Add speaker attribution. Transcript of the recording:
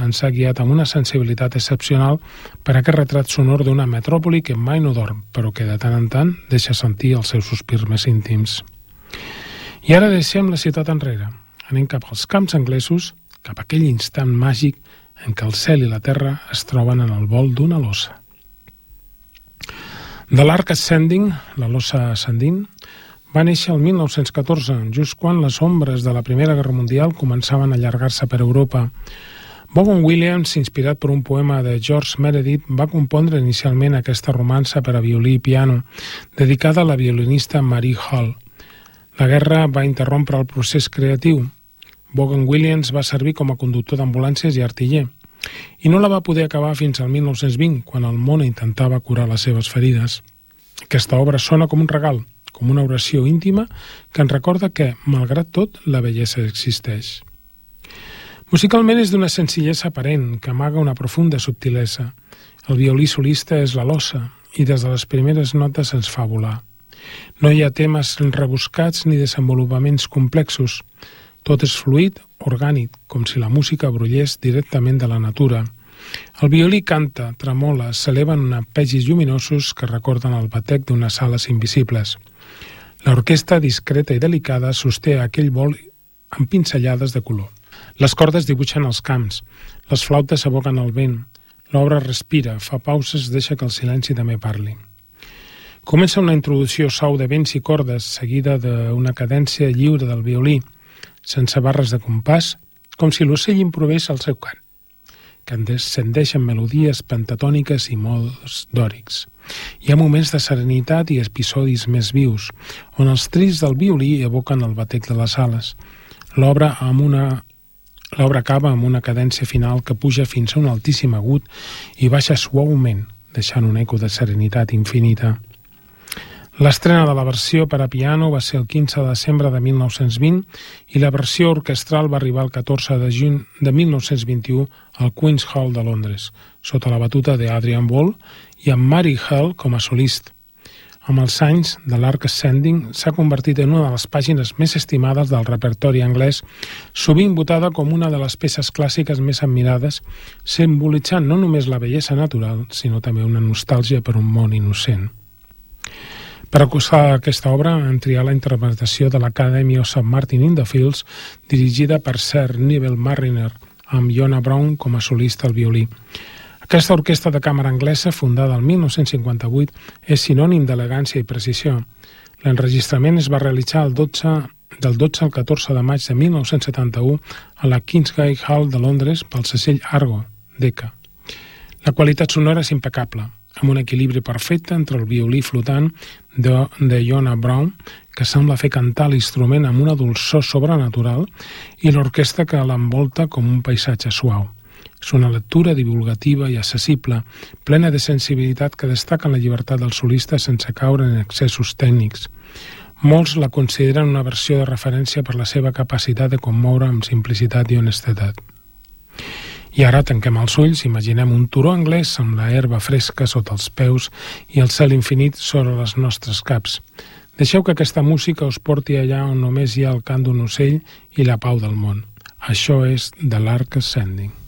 Speaker 1: ens ha guiat amb una sensibilitat excepcional per a aquest retrat sonor d'una metròpoli que mai no dorm, però que de tant en tant deixa sentir els seus sospirs més íntims. I ara deixem la ciutat enrere. Anem cap als camps anglesos, cap a aquell instant màgic en què el cel i la terra es troben en el vol d'una losa. The Lark Ascending, la losa ascendint, va néixer el 1914, just quan les ombres de la Primera Guerra Mundial començaven a allargar-se per Europa. Vaughan Williams, inspirat per un poema de George Meredith, va compondre inicialment aquesta romança per a violí i piano, dedicada a la violinista Marie Hall. La guerra va interrompre el procés creatiu. Vaughan Williams va servir com a conductor d'ambulàncies i artiller, i no la va poder acabar fins al 1920, quan el món intentava curar les seves ferides. Aquesta obra sona com un regal, com una oració íntima que ens recorda que, malgrat tot, la bellesa existeix. Musicalment és d'una senzillesa aparent que amaga una profunda subtilesa. El violí solista és la losa i des de les primeres notes ens fa volar. No hi ha temes rebuscats ni desenvolupaments complexos. Tot és fluid, orgànic, com si la música brollés directament de la natura. El violí canta, tremola, s'eleven arpegis lluminosos que recorden el batec d'unes ales invisibles. L'orquestra, discreta i delicada, sosté aquell vol amb pinzellades de color. Les cordes dibuixen els camps, les flautes evoquen el vent, l'obra respira, fa pauses, deixa que el silenci també parli. Comença una introducció suau de vents i cordes, seguida d'una cadència lliure del violí, sense barres de compàs, com si l'ocell improvés el seu cant, que descendeix en melodies pentatòniques i mots dòrics. Hi ha moments de serenitat i episodis més vius, on els trills del violí evoquen el batec de les ales. L'obra acaba amb una cadència final que puja fins a un altíssim agut i baixa suaument, deixant un eco de serenitat infinita. L'estrena de la versió per a piano va ser el 15 de desembre de 1920 i la versió orquestral va arribar el 14 de juny de 1921 al Queen's Hall de Londres, sota la batuta d'Adrian Ball i amb Marie Hall com a solista. Amb els anys, The Lark Ascending s'ha convertit en una de les pàgines més estimades del repertori anglès, sovint votada com una de les peces clàssiques més admirades, simbolitzant no només la bellesa natural, sinó també una nostàlgia per un món innocent. Per acostar aquesta obra han triat la interpretació de l'Academy of St. Martin in the Fields, dirigida per Sir Neville Marriner, amb Iona Brown com a solista al violí. Aquesta orquestra de càmera anglesa, fundada el 1958, és sinònim d'elegància i precisió. L'enregistrament es va realitzar del 12 al 14 de maig de 1971 a la Kingsgate Hall de Londres pel segell Argo, Decca. La qualitat sonora és impecable, amb un equilibri perfecte entre el violí flotant de Iona Brown, que sembla fer cantar l'instrument amb una dolçor sobrenatural, i l'orquestra que l'envolta com un paisatge suau. És una lectura divulgativa i accessible, plena de sensibilitat que destaca la llibertat del solista sense caure en excessos tècnics. Molts la consideren una versió de referència per la seva capacitat de commoure amb simplicitat i honestedat. I ara tanquem els ulls, imaginem un turó anglès amb la herba fresca sota els peus i el cel infinit sobre les nostres caps. Deixeu que aquesta música us porti allà on només hi ha el cant d'un ocell i la pau del món. Això és The Lark Ascending.